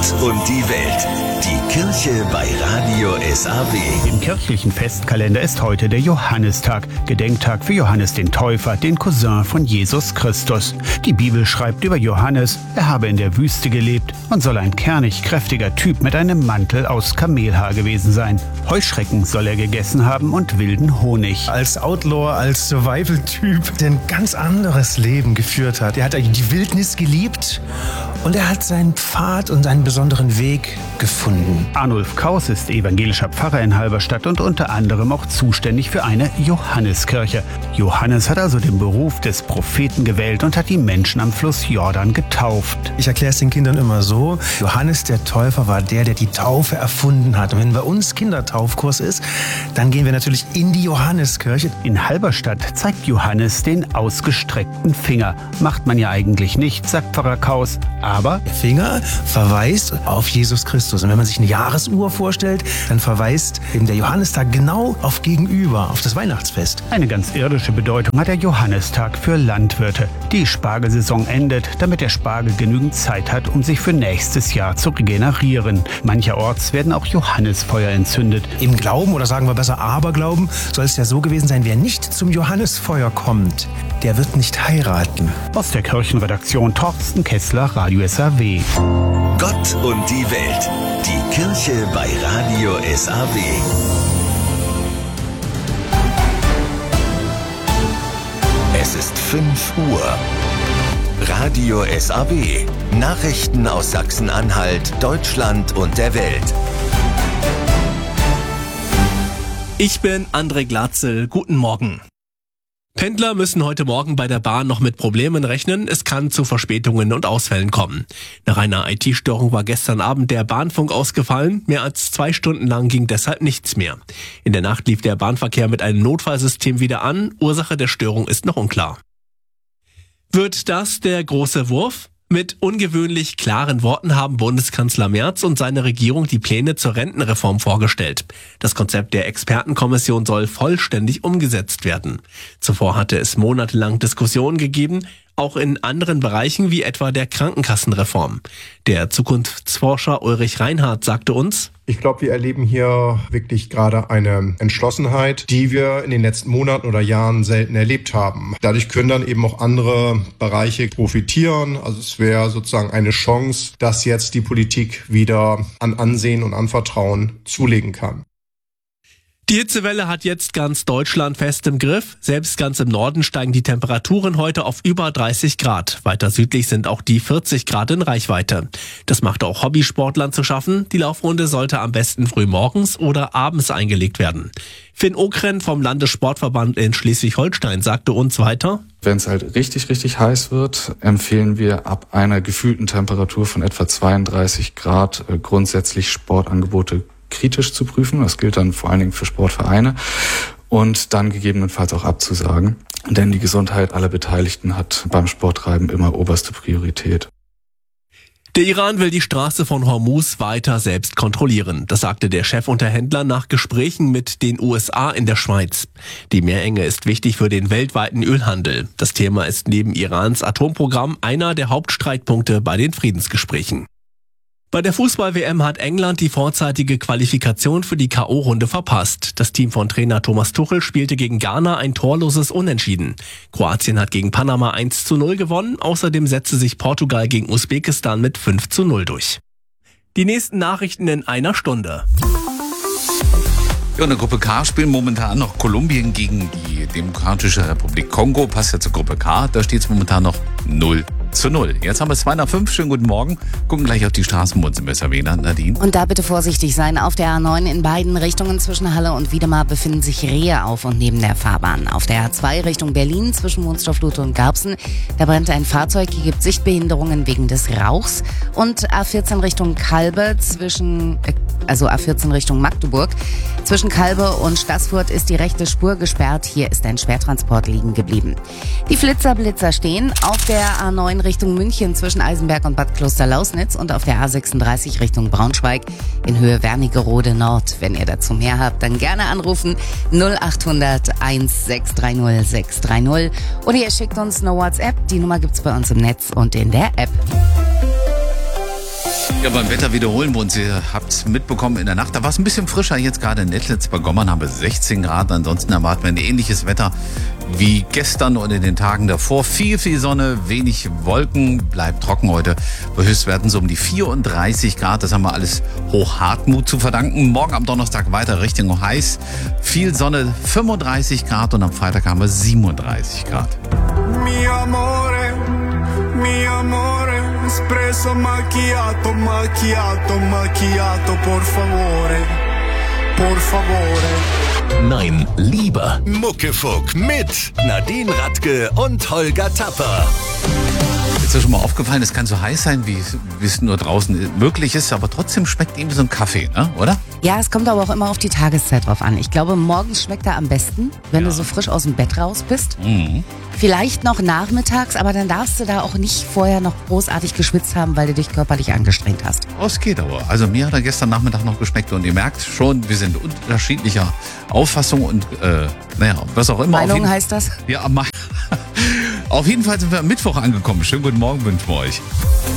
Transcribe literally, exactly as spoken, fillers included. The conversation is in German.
Gott und die Welt. Die Kirche bei Radio S A W. Im kirchlichen Festkalender ist heute der Johannistag, Gedenktag für Johannes den Täufer, den Cousin von Jesus Christus. Die Bibel schreibt über Johannes, er habe in der Wüste gelebt und soll ein kernig kräftiger Typ mit einem Mantel aus Kamelhaar gewesen sein. Heuschrecken soll er gegessen haben und wilden Honig. Als Outlaw, als Survival-Typ, der ein ganz anderes Leben geführt hat. Er hat die Wildnis geliebt und er hat seinen Pfad und seinen besonderen Weg gefunden. Arnulf Kaus ist evangelischer Pfarrer in Halberstadt und unter anderem auch zuständig für eine Johanneskirche. Johannes hat also den Beruf des Propheten gewählt und hat die Menschen am Fluss Jordan getauft. Ich erkläre es den Kindern immer so, Johannes der Täufer war der, der die Taufe erfunden hat. Und wenn bei uns Kindertaufkurs ist, dann gehen wir natürlich in die Johanneskirche. In Halberstadt zeigt Johannes den ausgestreckten Finger. Macht man ja eigentlich nicht, sagt Pfarrer Kaus, aber der Finger verweist auf Jesus Christus. Und wenn man sich eine Jahresuhr vorstellt, dann verweist eben der Johannistag genau auf Gegenüber, auf das Weihnachtsfest. Eine ganz irdische Bedeutung hat der Johannistag für Landwirte. Die Spargelsaison endet, damit der Spargel genügend Zeit hat, um sich für nächstes Jahr zu regenerieren. Mancherorts werden auch Johannisfeuer entzündet. Im Glauben, oder sagen wir besser Aberglauben, soll es ja so gewesen sein, wer nicht zum Johannisfeuer kommt, der wird nicht heiraten. Aus der Kirchenredaktion Torsten Kessler, Radio S A W. Gott und die Welt. Die Kirche bei Radio S A W. Es ist fünf Uhr. Radio S A W. Nachrichten aus Sachsen-Anhalt, Deutschland und der Welt. Ich bin André Glatzel. Guten Morgen. Pendler müssen heute Morgen bei der Bahn noch mit Problemen rechnen. Es kann zu Verspätungen und Ausfällen kommen. Nach einer I T-Störung war gestern Abend der Bahnfunk ausgefallen. Mehr als zwei Stunden lang ging deshalb nichts mehr. In der Nacht lief der Bahnverkehr mit einem Notfallsystem wieder an. Ursache der Störung ist noch unklar. Wird das der große Wurf? Mit ungewöhnlich klaren Worten haben Bundeskanzler Merz und seine Regierung die Pläne zur Rentenreform vorgestellt. Das Konzept der Expertenkommission soll vollständig umgesetzt werden. Zuvor hatte es monatelang Diskussionen gegeben, auch in anderen Bereichen wie etwa der Krankenkassenreform. Der Zukunftsforscher Ulrich Reinhardt sagte uns: Ich glaube, wir erleben hier wirklich gerade eine Entschlossenheit, die wir in den letzten Monaten oder Jahren selten erlebt haben. Dadurch können dann eben auch andere Bereiche profitieren. Also es wäre sozusagen eine Chance, dass jetzt die Politik wieder an Ansehen und an Vertrauen zulegen kann. Die Hitzewelle hat jetzt ganz Deutschland fest im Griff. Selbst ganz im Norden steigen die Temperaturen heute auf über dreißig Grad. Weiter südlich sind auch die vierzig Grad in Reichweite. Das macht auch Hobbysportlern zu schaffen. Die Laufrunde sollte am besten früh morgens oder abends eingelegt werden. Finn Okren vom Landessportverband in Schleswig-Holstein sagte uns weiter: Wenn es halt richtig, richtig heiß wird, empfehlen wir ab einer gefühlten Temperatur von etwa zweiunddreißig Grad äh, grundsätzlich Sportangebote kritisch zu prüfen. Das gilt dann vor allen Dingen für Sportvereine und dann gegebenenfalls auch abzusagen. Denn die Gesundheit aller Beteiligten hat beim Sporttreiben immer oberste Priorität. Der Iran will die Straße von Hormuz weiter selbst kontrollieren. Das sagte der Chefunterhändler nach Gesprächen mit den U S A in der Schweiz. Die Meerenge ist wichtig für den weltweiten Ölhandel. Das Thema ist neben Irans Atomprogramm einer der Hauptstreitpunkte bei den Friedensgesprächen. Bei der Fußball-W M hat England die vorzeitige Qualifikation für die K O-Runde verpasst. Das Team von Trainer Thomas Tuchel spielte gegen Ghana ein torloses Unentschieden. Kroatien hat gegen Panama eins zu null gewonnen. Außerdem setzte sich Portugal gegen Usbekistan mit fünf zu null durch. Die nächsten Nachrichten in einer Stunde. Ja, in der Gruppe K spielen momentan noch Kolumbien gegen die Demokratische Republik Kongo. Passt ja zur Gruppe K. Da steht es momentan noch null zu null. Jetzt haben wir es zwei nach fünf. Schönen guten Morgen. Gucken gleich auf die Straßen bei uns im S A W. Nadine. Und da bitte vorsichtig sein. Auf der A neun in beiden Richtungen zwischen Halle und Wiedemar befinden sich Rehe auf und neben der Fahrbahn. Auf der A zwei Richtung Berlin zwischen Wunstorf-Lute und Garbsen, da brennt ein Fahrzeug. Hier gibt Sichtbehinderungen wegen des Rauchs. Und A vierzehn Richtung Kalbe zwischen, also A vierzehn Richtung Magdeburg. Zwischen Kalbe und Staßfurt ist die rechte Spur gesperrt. Hier ist ein Schwertransport liegen geblieben. Die Flitzer-Blitzer stehen auf der A neun Richtung München zwischen Eisenberg und Bad Klosterlausnitz und auf der A sechsunddreißig Richtung Braunschweig in Höhe Wernigerode Nord. Wenn ihr dazu mehr habt, dann gerne anrufen null acht hundert eins sechs drei null sechs drei null oder ihr schickt uns eine WhatsApp. Die Nummer gibt's bei uns im Netz und in der App. Ja, beim Wetter wiederholen wir uns. Ihr habt es mitbekommen in der Nacht. Da war es ein bisschen frischer. Jetzt gerade in Nettlitz bei Gommern haben wir sechzehn Grad. Ansonsten erwarten wir ein ähnliches Wetter wie gestern und in den Tagen davor. Viel, viel Sonne, wenig Wolken. Bleibt trocken heute. Bei Höchstwerten so um die vierunddreißig Grad. Das haben wir alles Hochhartmut zu verdanken. Morgen am Donnerstag weiter Richtung heiß. Viel Sonne, fünfunddreißig Grad. Und am Freitag haben wir siebenunddreißig Grad. Mi amore, mi amore. Espresso macchiato, macchiato, macchiato, por favore, por favore. Nein, lieber Muckefuck mit Nadine Radke und Holger Tapper. Ist dir schon mal aufgefallen, es kann so heiß sein, wie es nur draußen möglich ist, aber trotzdem schmeckt irgendwie so ein Kaffee, ne? Oder? Ja, es kommt aber auch immer auf die Tageszeit drauf an. Ich glaube, morgens schmeckt er am besten, wenn ja. du so frisch aus dem Bett raus bist. Mhm. Vielleicht noch nachmittags, aber dann darfst du da auch nicht vorher noch großartig geschwitzt haben, weil du dich körperlich angestrengt hast. Oh, es geht aber. Also mir hat er gestern Nachmittag noch geschmeckt und ihr merkt schon, wir sind unterschiedlicher Auffassung und äh, naja, was auch immer. Meinung heißt das? Ja, auf jeden Fall sind wir am Mittwoch angekommen. Schönen guten Morgen wünschen wir euch.